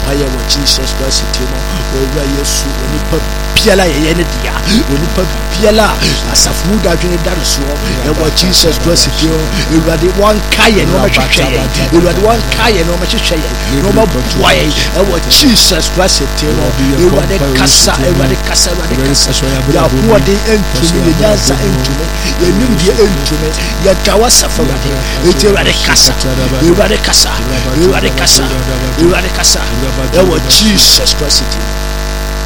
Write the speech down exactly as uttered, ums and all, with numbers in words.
ayɛ wɔ Jesus Christ timo owura Yesu onipa biala yɛ ne dia onipa biala asafu da dwene da so ɛwɔ Jesus Christ timo ewurade wɔn kae no mɛhwehwɛ yɛ ewurade wɔn kae no mɛhwehwɛ yɛ no mɛboa yɛ ɛwɔ Jesus Christ timo ewurade kasa ewurade kasa ewurade kasa ya hoɔde entumi yɛ nyansa entumi yɛ nimdeɛ entumi yɛ dawa safa ewurade ewurade kasa ewurade kasa ewurade kasa ewurade kasa ɛwɔ Jesus Christ timo